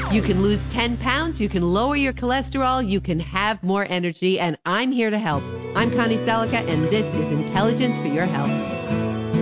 You can lose 10 pounds, you can lower your cholesterol, you can have more energy, and I'm here to help. I'm Connie Selica, and this is Intelligence for Your Health.